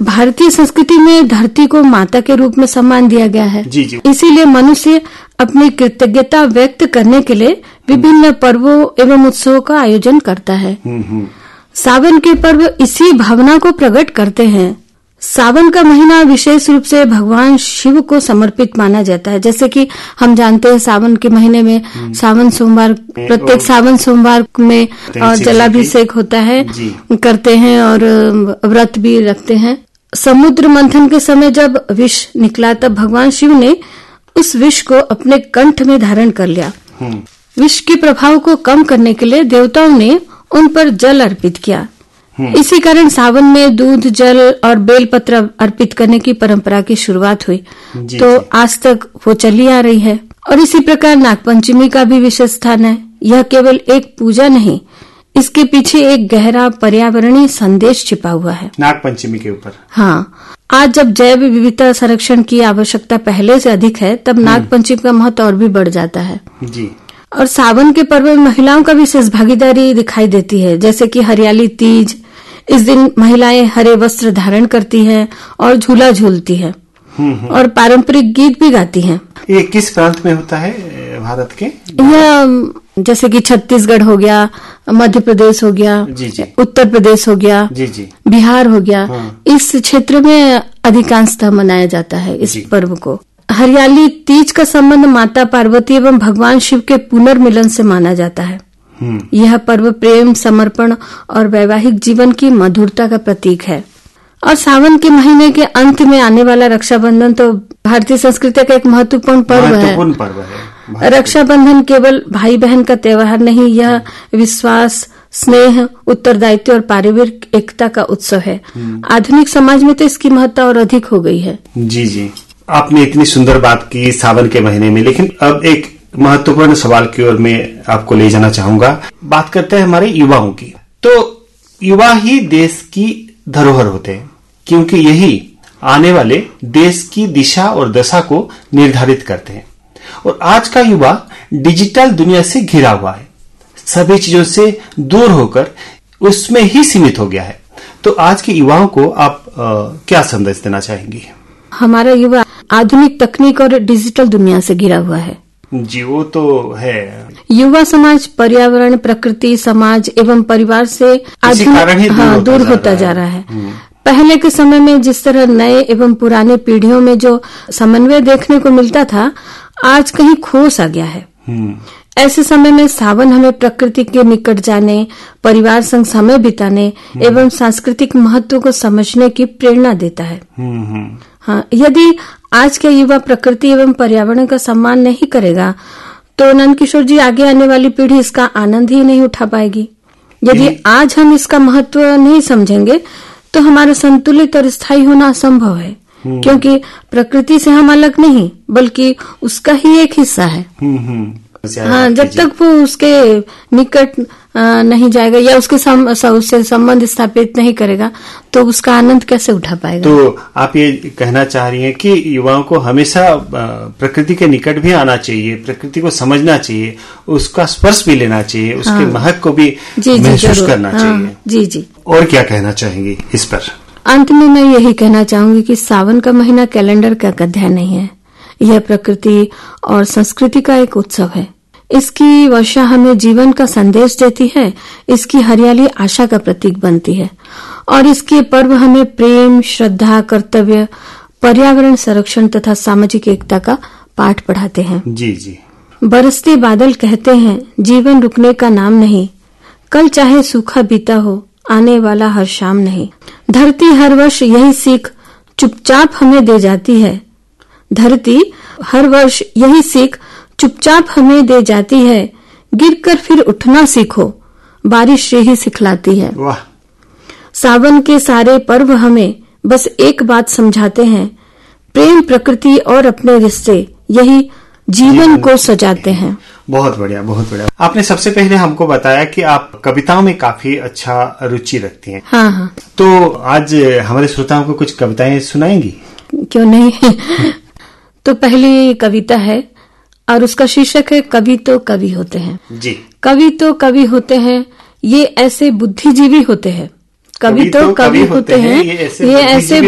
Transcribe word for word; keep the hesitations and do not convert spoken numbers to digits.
भारतीय संस्कृति में धरती को माता के रूप में सम्मान दिया गया है। जी जी। इसीलिए मनुष्य अपनी कृतज्ञता व्यक्त करने के लिए विभिन्न पर्वों एवं उत्सवों का आयोजन करता है। सावन के पर्व इसी भावना को प्रकट करते हैं। सावन का महीना विशेष रूप से भगवान शिव को समर्पित माना जाता है। जैसे कि हम जानते हैं सावन के महीने में सावन सोमवार, प्रत्येक सावन सोमवार में और जलाभिषेक होता है, करते हैं और व्रत भी रखते हैं। समुद्र मंथन के समय जब विष निकला तब भगवान शिव ने उस विष को अपने कंठ में धारण कर लिया। विष के प्रभाव को कम करने के लिए देवताओं ने उन पर जल अर्पित किया। इसी कारण सावन में दूध, जल और बेलपत्र अर्पित करने की परंपरा की शुरुआत हुई। जी, तो जी। आज तक वो चली आ रही है। और इसी प्रकार नागपंचमी का भी विशेष स्थान है। यह केवल एक पूजा नहीं, इसके पीछे एक गहरा पर्यावरणीय संदेश छिपा हुआ है। नागपंचमी के ऊपर हाँ, आज जब जैव विविधता संरक्षण की आवश्यकता पहले से अधिक है, तब नागपंचमी का महत्व और भी बढ़ जाता है। जी। और सावन के पर्व में महिलाओं का विशेष भागीदारी दिखाई देती है। जैसे कि हरियाली तीज, इस दिन महिलाएं हरे वस्त्र धारण करती हैं और झूला झूलती हैं और पारंपरिक गीत भी गाती हैं। ये किस प्रांत में होता है भारत के? यह जैसे कि छत्तीसगढ़ हो गया, मध्य प्रदेश हो गया, जी जी। उत्तर प्रदेश हो गया, जी जी। बिहार हो गया। हाँ। इस क्षेत्र में अधिकांशतः मनाया जाता है इस पर्व को। हरियाली तीज का संबंध माता पार्वती एवं भगवान शिव के पुनर्मिलन से माना जाता है। यह पर्व प्रेम, समर्पण और वैवाहिक जीवन की मधुरता का प्रतीक है। और सावन के महीने के अंत में आने वाला रक्षाबंधन तो भारतीय संस्कृति का एक महत्वपूर्ण पर्व है। महत्वपूर्ण पर्व है। रक्षाबंधन केवल भाई बहन का त्योहार नहीं, यह विश्वास, स्नेह, उत्तरदायित्व और पारिवारिक एकता का उत्सव है। आधुनिक समाज में तो इसकी महत्ता और अधिक हो गई है। जी जी। आपने इतनी सुंदर बात की सावन के महीने में, लेकिन अब एक महत्वपूर्ण सवाल की ओर मैं आपको ले जाना चाहूंगा। बात करते हैं हमारे युवाओं की। तो युवा ही देश की धरोहर होते हैं, क्योंकि यही आने वाले देश की दिशा और दशा को निर्धारित करते हैं। और आज का युवा डिजिटल दुनिया से घिरा हुआ है, सभी चीजों से दूर होकर उसमें ही सीमित हो गया है। तो आज के युवाओं को आप आ, क्या संदेश देना चाहेंगी? हमारा युवा आधुनिक तकनीक और डिजिटल दुनिया से घिरा हुआ है। जी, वो तो है। युवा समाज पर्यावरण, प्रकृति, समाज एवं परिवार से आधुनिक हाँ, दूर होता जा रहा है। पहले के समय में जिस तरह नए एवं पुराने पीढ़ियों में जो समन्वय देखने को मिलता था, आज कहीं खो सा गया है। ऐसे समय में सावन हमें प्रकृति के निकट जाने, परिवार संग समय बिताने एवं सांस्कृतिक महत्व को समझने की प्रेरणा देता है। हाँ, यदि आज के युवा प्रकृति एवं पर्यावरण का सम्मान नहीं करेगा तो नंद किशोर जी, आगे आने वाली पीढ़ी इसका आनंद ही नहीं उठा पाएगी। यदि आज हम इसका महत्व नहीं समझेंगे तो हमारा संतुलित और स्थायी होना असंभव है, क्योंकि प्रकृति से हम अलग नहीं बल्कि उसका ही एक हिस्सा है। हाँ, जब तक वो उसके निकट नहीं जाएगा या उसके सम, उससे संबंध स्थापित नहीं करेगा तो उसका आनंद कैसे उठा पाएगा? तो आप ये कहना चाह रही हैं कि युवाओं को हमेशा प्रकृति के निकट भी आना चाहिए, प्रकृति को समझना चाहिए, उसका स्पर्श भी लेना चाहिए, उसके हाँ। महक को भी महसूस करना हाँ, चाहिए। जी जी। और क्या कहना चाहेंगी इस पर? अंत में मैं यही कहना चाहूंगी कि सावन का महीना कैलेंडर का अध्याय नहीं है, यह प्रकृति और संस्कृति का एक उत्सव है। इसकी वर्षा हमें जीवन का संदेश देती है, इसकी हरियाली आशा का प्रतीक बनती है और इसके पर्व हमें प्रेम, श्रद्धा, कर्तव्य, पर्यावरण संरक्षण तथा सामाजिक एकता का पाठ पढ़ाते हैं। जी जी। बरसते बादल कहते हैं जीवन रुकने का नाम नहीं, कल चाहे सूखा बीता हो आने वाला हर शाम नहीं। धरती हर वर्ष यही सीख चुपचाप हमें दे जाती है, धरती हर वर्ष यही सीख चुपचाप हमें दे जाती है, गिरकर फिर उठना सीखो, बारिश यही सिखलाती है। वाह। सावन के सारे पर्व हमें बस एक बात समझाते हैं, प्रेम, प्रकृति और अपने रिश्ते यही जीवन को सजाते हैं। बहुत बढ़िया, बहुत बढ़िया। आपने सबसे पहले हमको बताया कि आप कविताओं में काफी अच्छा रुचि रखती हैं। हाँ हाँ। तो आज हमारे श्रोताओं को कुछ कविताएं सुनाएंगी? क्यों नहीं। तो पहली कविता है और उसका शीर्षक है कवि तो कवि होते हैं। जी। कवि तो कवि होते हैं, ये ऐसे बुद्धिजीवी होते हैं। कवि तो कवि होते हैं, ये ऐसे